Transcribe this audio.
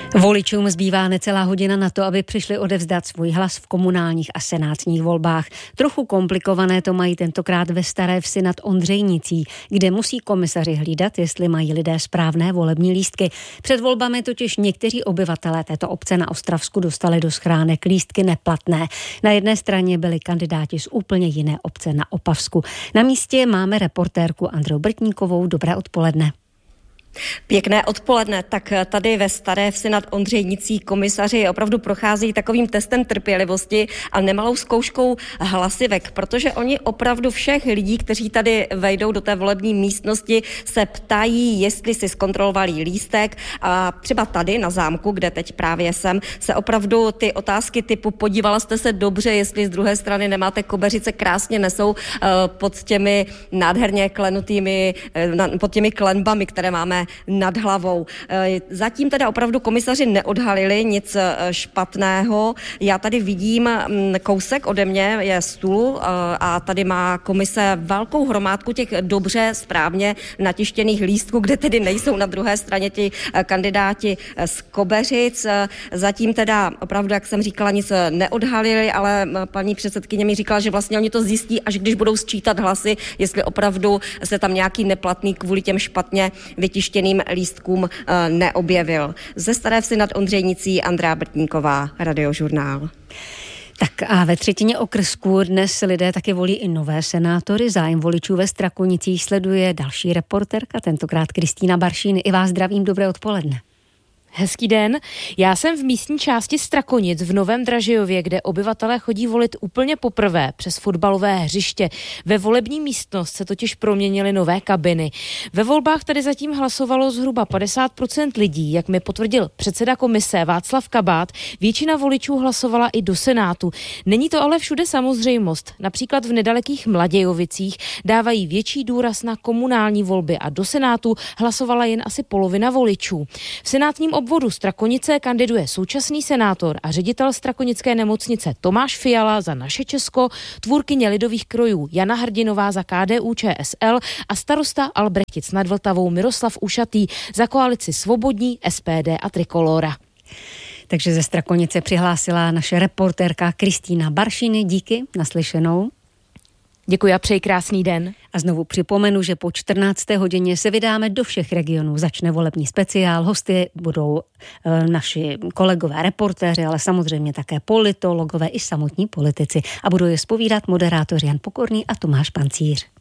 Voličům zbývá necelá hodina na to, aby přišli odevzdat svůj hlas v komunálních a senátních volbách. Trochu komplikované to mají tentokrát ve Staré Vsi nad Ondřejnicí, kde musí komisaři hlídat, jestli mají lidé správné volební lístky. Před volbami totiž někteří obyvatelé této obce na Ostravsku dostali do schránek lístky neplatné. Na jedné straně byli kandidáti z úplně jiné obce na Opavsku. Na místě máme reportérku Andreu Brtníkovou. Dobré odpoledne. Pěkné odpoledne. Tak tady ve Staré Vsi nad Ondřejnicí komisaři opravdu procházejí takovým testem trpělivosti a nemalou zkouškou hlasivek, protože oni opravdu všech lidí, kteří tady vejdou do té volební místnosti, se ptají, jestli si zkontrolovali lístek. A třeba tady na zámku, kde teď právě jsem, se opravdu ty otázky typu podívala jste se dobře, jestli z druhé strany nemáte kobeřice, krásně nesou pod těmi nádherně klenutými, pod těmi klenbami, které máme nad hlavou. Zatím teda opravdu komisaři neodhalili nic špatného. Já tady vidím kousek ode mě, je stůl a tady má komise velkou hromádku těch dobře správně natištěných lístků, kde tedy nejsou na druhé straně ti kandidáti z kobeřic. Zatím teda opravdu, jak jsem říkala, nic neodhalili, ale paní předsedkyně mi říkala, že vlastně oni to zjistí, až když budou sčítat hlasy, jestli opravdu se tam nějaký neplatný kvůli těm špatně vytištěným lístkům neobjevil. Ze Staré Vsi nad Ondřejnicí Andrea Brtníková, Radiožurnál. Tak a ve třetině okrsků dnes lidé taky volí i nové senátory. Zájem voličů ve Strakonicích sleduje další reporterka, tentokrát Kristýna Baršíny. I vás zdravím, dobré odpoledne. Hezký den. Já jsem v místní části Strakonic v Novém Dražejově, kde obyvatelé chodí volit úplně poprvé přes fotbalové hřiště. Ve volební místnost se totiž proměnily nové kabiny. Ve volbách tady zatím hlasovalo zhruba 50% lidí, jak mi potvrdil předseda komise Václav Kabát. Většina voličů hlasovala i do Senátu. Není to ale všude samozřejmost. Například v nedalekých Mladějovicích dávají větší důraz na komunální volby a do Senátu hlasovala jen asi polovina voličů. V senátním obvodu Strakonice kandiduje současný senátor a ředitel strakonické nemocnice Tomáš Fiala za Naše Česko, tvůrkyně lidových krojů Jana Hrdinová za KDU-ČSL a starosta Albrechtic nad Vltavou Miroslav Ušatý za koalici Svobodní, SPD a Trikolóra. Takže ze Strakonice přihlásila naše reportérka Kristýna Baršíny. Díky, naslyšenou. Děkuji a přeji krásný den. A znovu připomenu, že po 14. hodině se vydáme do všech regionů. Začne volební speciál, hosty budou naši kolegové reportéři, ale samozřejmě také politologové i samotní politici. A budou je zpovídat moderátoři Jan Pokorný a Tomáš Pancíř.